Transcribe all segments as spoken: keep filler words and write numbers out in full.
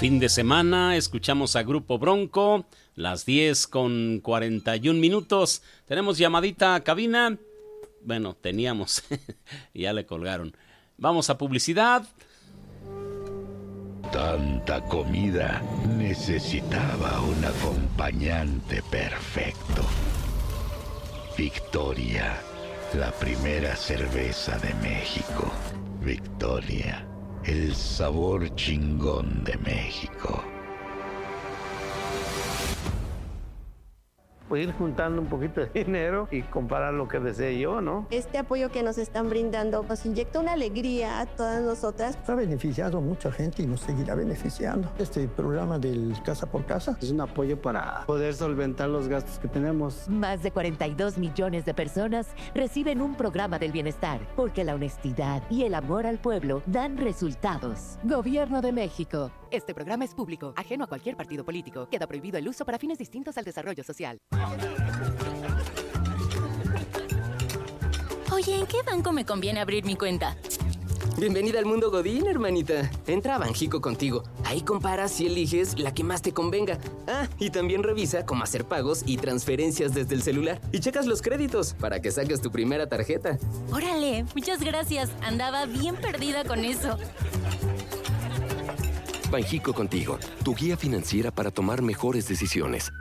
Fin de semana, escuchamos a Grupo Bronco, las diez con cuarenta y un minutos. Tenemos llamadita a cabina. Bueno, teníamos, ya le colgaron. Vamos a publicidad. Tanta comida necesitaba un acompañante perfecto. Victoria, la primera cerveza de México. Victoria, el sabor chingón de México. Ir juntando un poquito de dinero y comprar lo que desee yo, ¿no? Este apoyo que nos están brindando nos inyecta una alegría a todas nosotras. Ha beneficiado a mucha gente y nos seguirá beneficiando. Este programa del Casa por Casa es un apoyo para poder solventar los gastos que tenemos. Más de cuarenta y dos millones de personas reciben un programa del bienestar, porque la honestidad y el amor al pueblo dan resultados. Gobierno de México. Este programa es público, ajeno a cualquier partido político. Queda prohibido el uso para fines distintos al desarrollo social. Oye, ¿en qué banco me conviene abrir mi cuenta? Bienvenida al mundo Godín, hermanita. Entra a Banjico Contigo. Ahí comparas y eliges la que más te convenga. Ah, y también revisa cómo hacer pagos y transferencias desde el celular. Y checas los créditos para que saques tu primera tarjeta. Órale, muchas gracias. Andaba bien perdida con eso. Banjico Contigo, tu guía financiera para tomar mejores decisiones.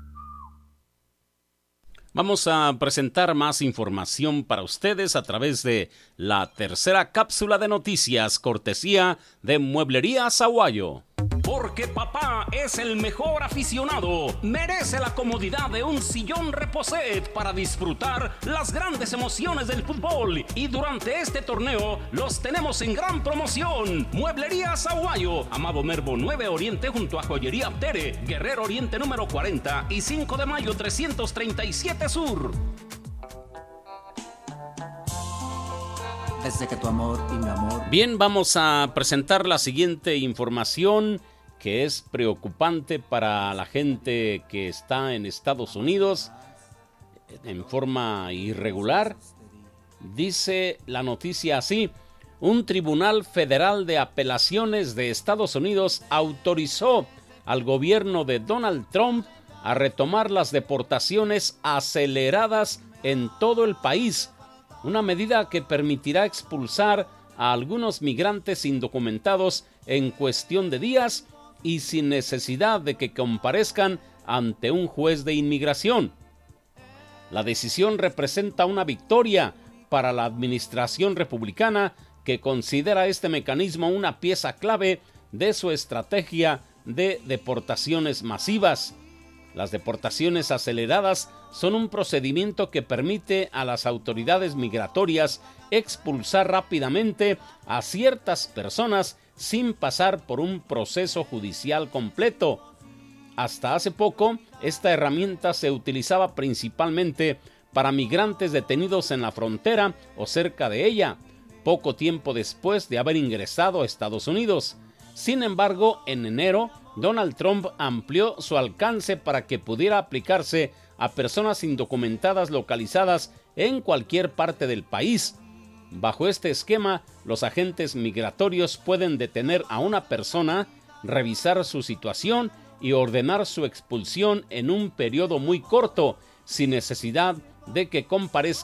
Vamos a presentar más información para ustedes a través de la tercera cápsula de noticias, cortesía de Mueblería Sahuayo. Porque papá es el mejor aficionado, merece la comodidad de un sillón Reposet para disfrutar las grandes emociones del fútbol. Y durante este torneo los tenemos en gran promoción. Mueblería Sahuayo, Amado Nervo nueve Oriente junto a Joyería Aptere, Guerrero Oriente número cuarenta y cinco de mayo trescientos treinta y siete Sur. Desde que tu amor y mi amor... Bien, vamos a presentar la siguiente información que es preocupante para la gente que está en Estados Unidos en forma irregular. Dice la noticia así: un tribunal federal de apelaciones de Estados Unidos autorizó al gobierno de Donald Trump a retomar las deportaciones aceleradas en todo el país, una medida que permitirá expulsar a algunos migrantes indocumentados en cuestión de días y sin necesidad de que comparezcan ante un juez de inmigración. La decisión representa una victoria para la administración republicana, que considera este mecanismo una pieza clave de su estrategia de deportaciones masivas. Las deportaciones aceleradas son un procedimiento que permite a las autoridades migratorias expulsar rápidamente a ciertas personas sin pasar por un proceso judicial completo. Hasta hace poco, esta herramienta se utilizaba principalmente para migrantes detenidos en la frontera o cerca de ella, poco tiempo después de haber ingresado a Estados Unidos. Sin embargo, en enero, Donald Trump amplió su alcance para que pudiera aplicarse a personas indocumentadas localizadas en cualquier parte del país. Bajo este esquema, los agentes migratorios pueden detener a una persona, revisar su situación y ordenar su expulsión en un periodo muy corto, sin necesidad de que comparezca